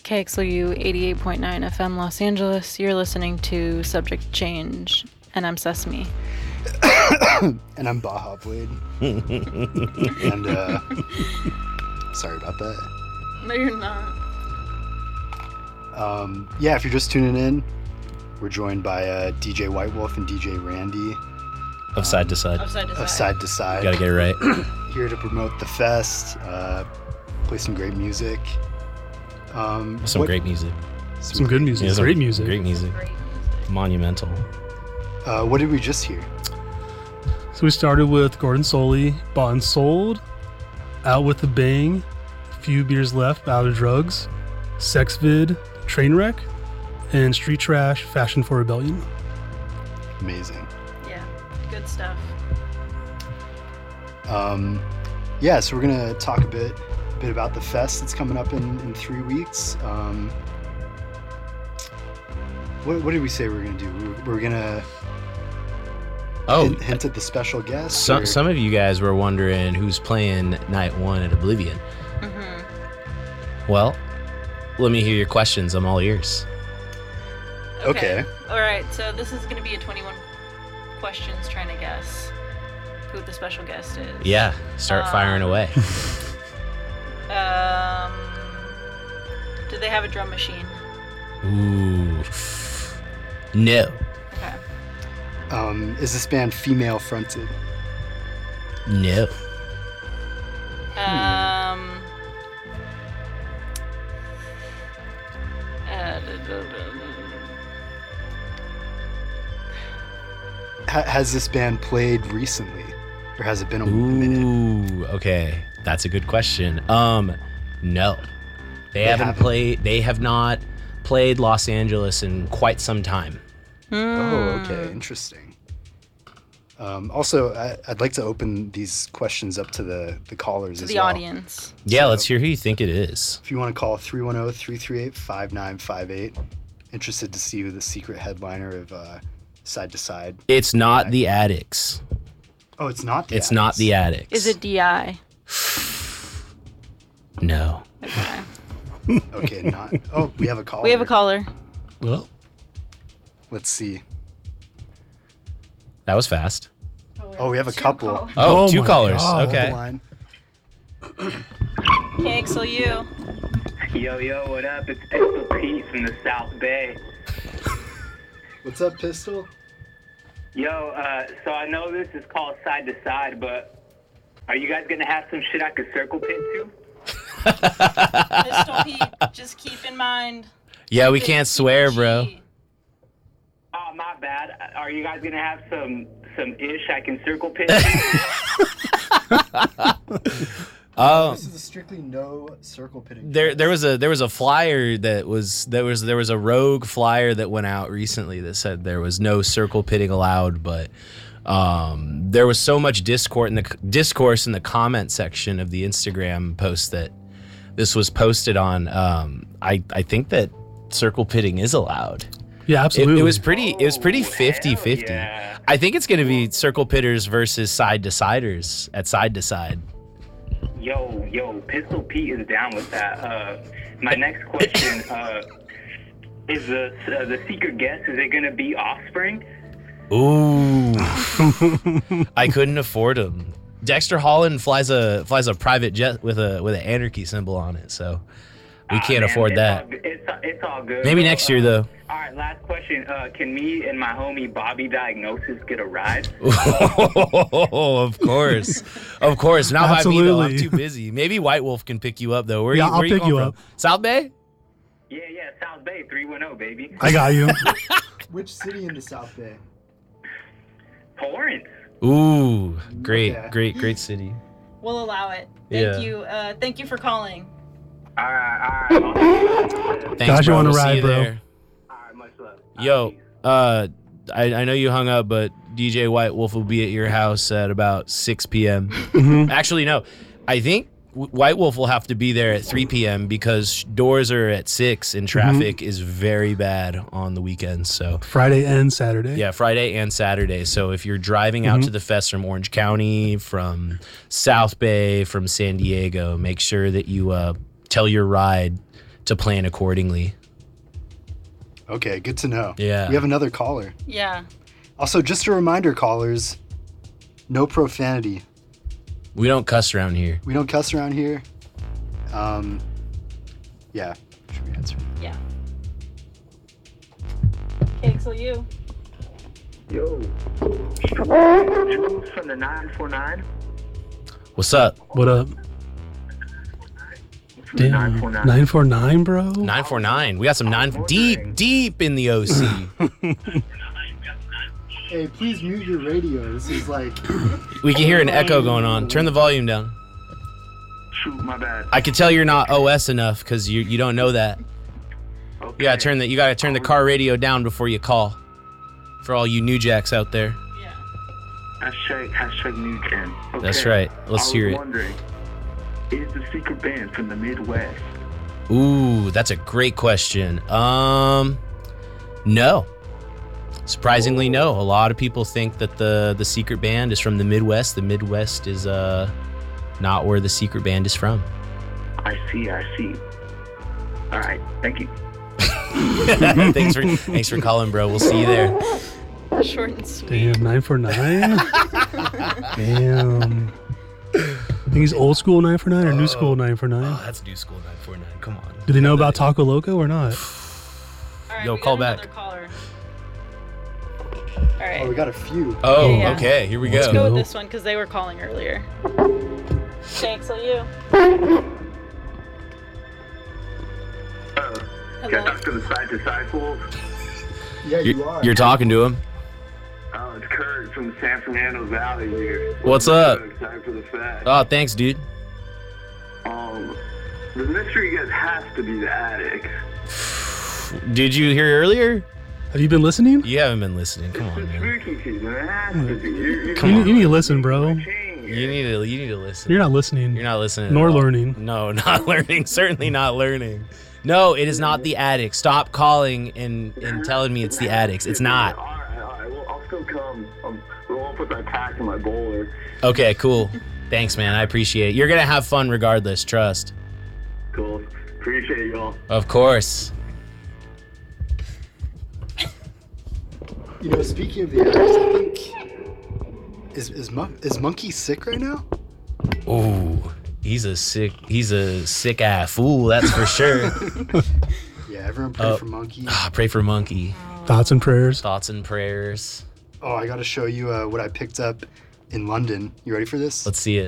KXLU 88.9 FM Los Angeles. You're listening to Subject Change, and I'm Sesame. And I'm Baja Blade. And, sorry about that. No, you're not. Yeah, if you're just tuning in, we're joined by DJ White Wolf and DJ Randy. Of Side to Side. Of Side to Side. Of Side to Side. Gotta get it right. Here to promote the fest, play some great music. Great music. Some good music. Yeah, great music. Great music. Monumental. What did we just hear? So we started with Gordon Soley, Bought and Sold, Out with a Bang, Few Beers Left, Out of Drugs, Sex Vid, Trainwreck, and Street Trash, Fashion for Rebellion. Amazing. Yeah, good stuff. Yeah, so we're gonna talk a bit about the fest that's coming up in 3 weeks. What did we say we were gonna do? We're gonna hint at the special guest. Some of you guys were wondering who's playing night one at Oblivion. Mm-hmm. Well, let me hear your questions. I'm all ears. Okay. All right, so this is going to be a 21 questions trying to guess who the special guest is. Yeah, start firing away. Do they have a drum machine? Ooh. No. Okay. Is this band female fronted? No. Has this band played recently, or has it been a minute? Ooh, okay. That's a good question. No. They haven't played. They have not played Los Angeles in quite some time. Oh, okay. Interesting. Also, I'd like to open these questions up to the callers as well. To the audience. Yeah, So, let's hear who you think it is. If you want to call 310-338-5958. Interested to see who the secret headliner of Side to Side. It's not the Addicts. Oh, it's not the It's not the Addicts. Is it DI? No. Okay. Okay, not. Oh, we have a caller. We have a caller. Well, Let's see. That was fast. Oh, we have a couple. Oh, two my callers. God. Okay. Line. KXLU. Yo, what up? It's Pistol Pete from the South Bay. What's up, Pistol? Yo, so I know this is called Side to Side, but are you guys gonna have some shit I could circle pit to? Pistol Pete, just keep in mind. Yeah, we can't swear, bro. Oh, my bad. Are you guys gonna have some ish I can circle pit? This is a strictly no circle pitting. There was a flyer there was a rogue flyer that went out recently that said there was no circle pitting allowed, but there was so much discourse in the comment section of the Instagram post that this was posted on. I think that circle pitting is allowed. yeah, absolutely. It was pretty 50-50. Yeah. I think it's going to be circle pitters versus side to siders at Side to Side. Yo, Pistol Pete is down with that. My next question is the secret guest, is it gonna be Offspring? Ooh. I couldn't afford them. Dexter Holland flies a private jet with an anarchy symbol on it, so we can't afford that. It's all good. Maybe next year though. All right, last question. Can me and my homie Bobby Diagnosis get a ride? Oh, of course. Not by me though. I'm Absolutely. too busy. Maybe White Wolf can pick you up though. Where Yeah, where I'll you pick going you from? up. South Bay? Yeah, South Bay 310, baby. I got you. Which city in the South Bay? Torrance. Ooh, great, Okay. great city. We'll allow it. Yeah. Thank you. Thank you for calling. All right. Thanks, Got you bro. on a We'll see ride, you bro. there. All right, much love. Yo, I know you hung up, but DJ White Wolf will be at your house at about 6 p.m. Actually, no. I think White Wolf will have to be there at 3 p.m. because doors are at 6 and traffic is very bad on the weekends. So Friday and Saturday. yeah, Friday and Saturday. So if you're driving out to the fest from Orange County, from South Bay, from San Diego, make sure that you tell your ride to plan accordingly. Okay, good to know. Yeah. We have another caller. Yeah. Also, just a reminder, callers, no profanity. We don't cuss around here. We don't cuss around here. Yeah. Should we answer? Yeah. Cakes, you. Yo. Jules from the 949. What's up? What up? From the Damn. 949. 949, bro? 949. We got some deep in the OC. Hey, please mute your radio. This is like... We can hear an echo going on. Turn the volume down. Shoot, my bad. I can tell you're not OS enough because you don't know that. Okay. You gotta turn the car radio down before you call. For all you new jacks out there. Yeah. Hashtag new gen. Okay. That's right. Let's hear I it. was wondering, is the secret band from the Midwest? Ooh, that's a great question. No. Surprisingly, no. A lot of people think that the secret band is from the Midwest. The Midwest is not where the secret band is from. I see. All right, thank you. Thanks for calling, bro. We'll see you there. Short and sweet. Damn, 949? Damn. I think he's old school 949 or new school 949? Oh, that's new school 949. Come on. Do they know about Taco Loco or not? All right, Yo, we call got back. another caller. All right. Oh, we got a few. Oh, Yeah. okay. Here we Let's go. Go go. with this one because they were calling earlier. Cakes, you. Can I Hello. talk to the side-to-side fools? Yeah, you are. You're talking to him. Oh, it's Kurt from the San Fernando Valley here. What's up? Excited for the fest. Oh, thanks, dude. The mystery guest has to be the attic. Did you hear earlier? Have you been listening? You haven't been listening. Come on, It's man. spooky season. It has to be. You need to listen, bro. You need to listen. You're not listening. You're not listening. Nor at all. learning. No, not learning. Certainly not learning. No, it is not the attic. Stop calling and telling me it's the addicts. It's not. All right. Well, I'll still come. I'll put that pack in my bowler. Okay, cool. Thanks, man. I appreciate it. You're going to have fun regardless. Trust. Cool. Appreciate y'all. Of course. You know, speaking of the addicts, I think is Monkey sick right now? Ooh, he's a sick ass fool. That's for sure. Yeah, everyone pray for Monkey. Pray for Monkey. Thoughts and prayers. Thoughts and prayers. Oh, I got to show you what I picked up in London. You ready for this? Let's see it.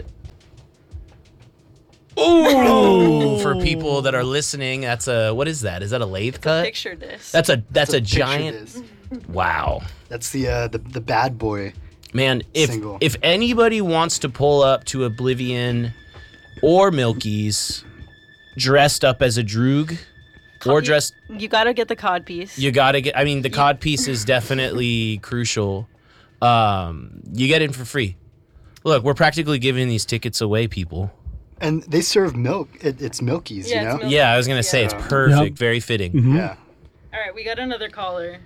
Ooh, for people that are listening, that's what is that? Is that a lathe cut? Picture this. That's a Picture giant. this. Wow. That's the bad boy. Man, Single. if anybody wants to pull up to Oblivion or Milky's dressed up as a Droog or dressed, You gotta get the cod piece. you gotta get. I mean, the cod piece is definitely crucial. You get in for free. Look, we're practically giving these tickets away, people. And they serve milk. It's Milky's, Yeah, you it's know? Milk- Yeah, I was gonna say it's Yeah. perfect, Yep. very fitting. Mhm. Yeah. All right, we got another caller.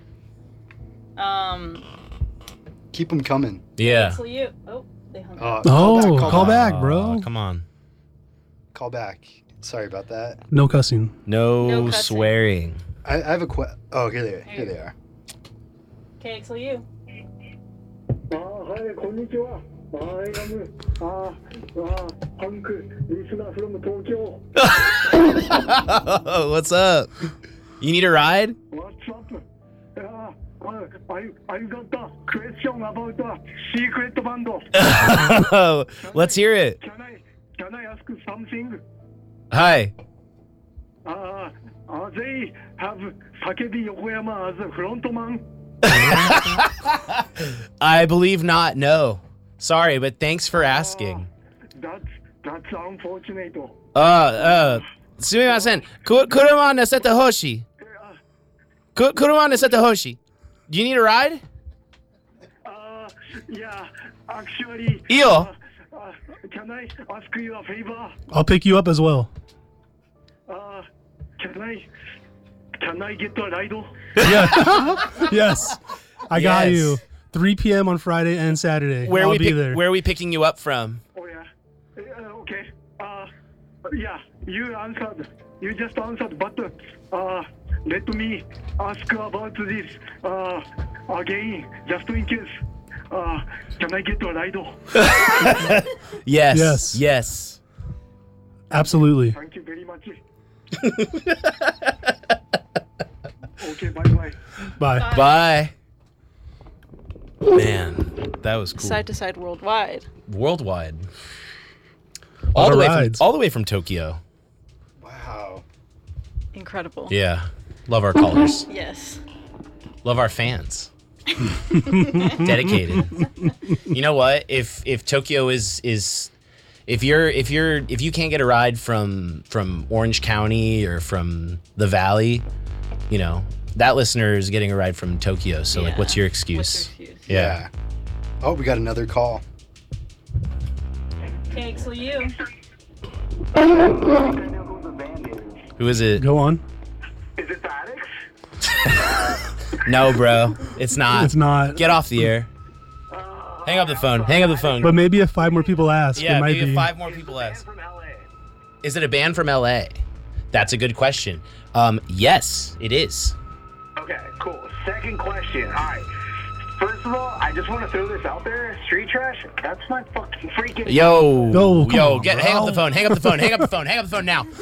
Keep them coming. Yeah. So you. Oh, they hung up. Oh, call call back. back, bro. Come on. Call back. Sorry about that. No cussing. No, No cussing. swearing. I have a Oh, here they are. Okay, so you. はい、こんにちは。I am Hank, listener from Tokyo. What's up? You need a ride? What's up? I got a question about the secret band. Let's hear it. Can I ask something? Hi. They have Sakebi Yokoyama as a frontman? I believe not. No. Sorry, but thanks for asking. That's unfortunate. すみません。車乗せてほしい。車乗せてほしい。Do you need a ride? Yeah, actually. いいよ。 Can I ask you a favor? I'll pick you up as well. Can I get a ride? Yeah. Yes. I got Yes. you. 3 p.m. on Friday and Saturday. I'll be there. Where are we picking you up from? Oh yeah. Okay. Yeah, you answered. You just answered, but let me ask about this again, just in case. Can I get a ride? Yes. Yes. Absolutely. Thank you very much. Okay, bye-bye. Bye. Bye. Man, that was cool. Side to side worldwide. Worldwide. All the the way rides. all the way from Tokyo. Wow. Incredible. Yeah. Love our callers. Yes. Love our fans. Dedicated. You know what? If Tokyo is if you can't get a ride from Orange County or from the Valley, you know, that listener is getting a ride from Tokyo. So like, Yeah. what's your excuse? What's your excuse? Yeah. Oh, we got another call. Okay, so you. I know who the band is. Who is it? Go on. Is it the Addicts? No, bro. It's not. It's not. Get off the air. Hang up the phone. Hang up the phone. But maybe if 5 more people ask, Yeah, it might maybe be. if 5 more people Band ask. from LA. Is it a band from LA? That's a good question. Yes, it is. Okay, cool. Second question. All right. First of all, I just want to throw this out there. Street trash, that's my fucking freaking... Yo, No, come yo, on, hang up bro. the phone. Hang up the phone. Hang up the phone. Hang up the phone now.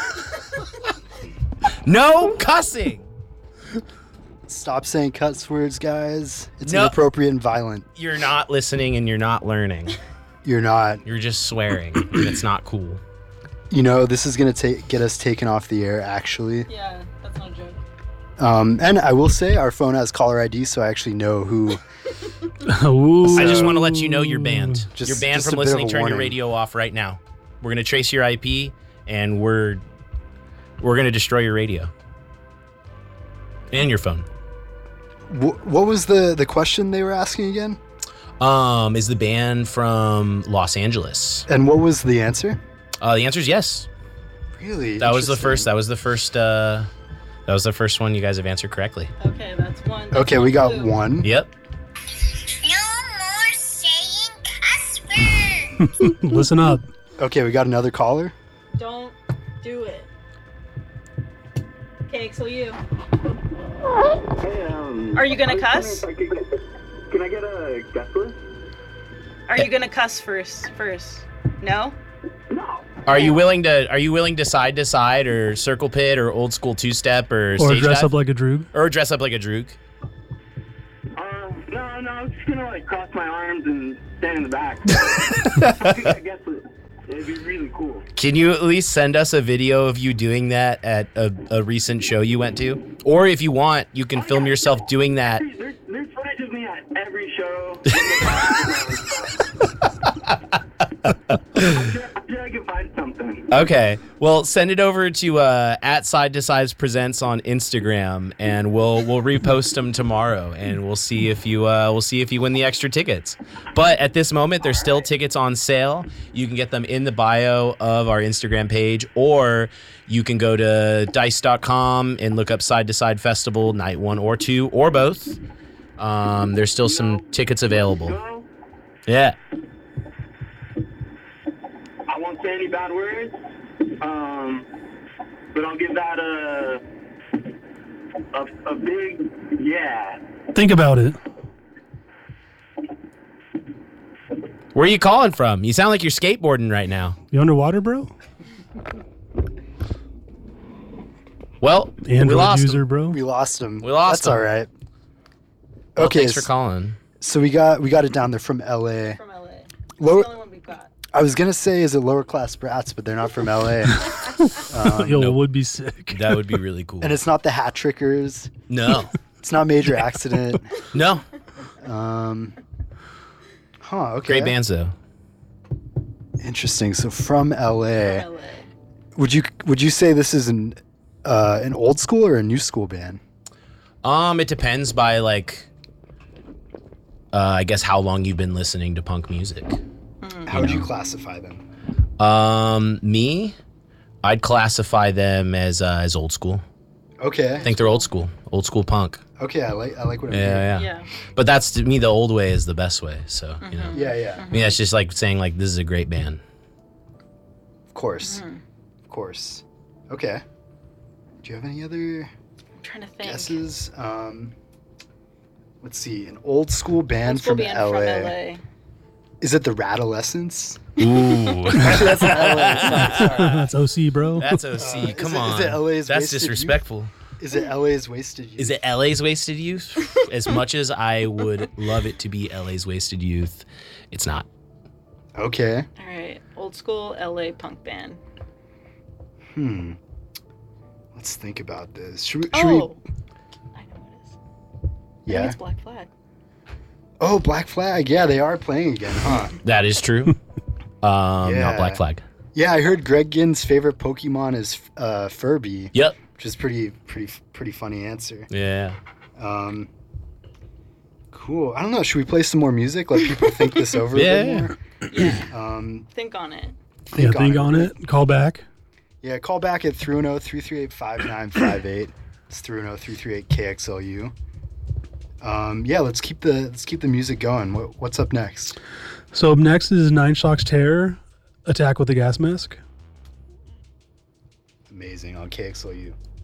No cussing. Stop saying cuss words, guys. It's No. inappropriate and violent. You're not listening and you're not learning. You're not. You're just swearing. And it's not cool. You know, this is going to get us taken off the air, actually. Yeah, that's not a joke. And I will say our phone has caller ID, so I actually know who. Ooh. I just want to let you know you're banned. Just- You're banned just from a bit of listening. a Turn your warning. radio off right now. We're gonna trace your IP and we're gonna destroy your radio and your phone. What was the question they were asking again? Is the band from Los Angeles? And what was the answer? The answer is yes. Really? That was the Interesting. first. That was the first one you guys have answered correctly. Okay, that's one. That's Okay, one we got clue. one. Yep. No more saying cuss words. Listen up. Okay, we got another caller. Don't do it. Okay, so you. Hey, Are you gonna I was cuss? wondering if I could can I get a guest list? Are you gonna cuss first? No? No. Are you willing to side to side or circle pit or old school two step or Or stage dress dive? up like a droog. Or dress up like a droog? No, I'm just gonna like cross my arms and stand in the back. I think I guess it'd be really cool. Can you at least send us a video of you doing that at a recent show you went to? Or if you want, you can film yourself doing that. There's footage of me at every show. I'm sure I can find something. Okay. Well, send it over to at Side to Sides Presents on Instagram, and we'll repost them tomorrow, and we'll see if you win the extra tickets. But at this moment, there's still tickets on sale. You can get them in the bio of our Instagram page, or you can go to dice.com and look up Side to Side Festival night 1 or 2 or both. There's still some tickets available. So, Yeah. I won't say any bad words, but I'll give that a big yeah. Think about it. Where are you calling from? You sound like you're skateboarding right now. You underwater, bro? Well, we Android lost him. user, bro. We lost him. We lost That's him. all right. Well, Okay, thanks for calling. so we got it down there from LA. From LA. It's Lower, the only one we've got. I was gonna say is it lower class brats, but they're not from LA. Yo, nope. it would be sick. That would be really cool. And it's not the Hat Trickers. No. It's not Major Accident. No. Okay. Great bands though. Interesting. So from LA, From LA. would you say this is an old school or a new school band? It depends by like I guess how long you've been listening to punk music. How would you classify them? Me, I'd classify them as old school. Okay. I think they're old school punk. Okay, I like what I'm hearing. Yeah. Yeah. But that's to me the old way is the best way. So you know, Yeah, yeah. I mean that's just like saying like this is a great band. Of course. course. Okay. Do you have any other I'm trying to think. guesses? Let's see. An old school band, Old school from, band LA. from LA. Is it the Radolescents? Ooh. Actually, that's LA. Sorry. That's OC, bro. That's OC. Come on. Is it LA's That's Wasted Youth? disrespectful. Is it LA's Wasted Youth? Is it LA's Wasted Youth? As much as I would love it to be LA's Wasted Youth, it's not. Okay. All right. Old school LA punk band. Let's think about this. Should we? I know what it is. I Yeah. think it's Black Flag. Oh, Black Flag. Yeah, they are playing again, huh? That is true. Yeah. Not Black Flag. Yeah, I heard Greg Ginn's favorite Pokemon is Furby, Yep. which is pretty funny answer. Yeah. Cool. I don't know. Should we play some more music? Let people think this over a bit Yeah. more. Think on it. Think on it. Call back. Yeah, call back at 310-338-5958. It's 310-338-KXLU. Yeah, let's keep the music going. What's up next? So up next is Nine Shocks Terror, Attack with the Gas Mask. Amazing on KXLU.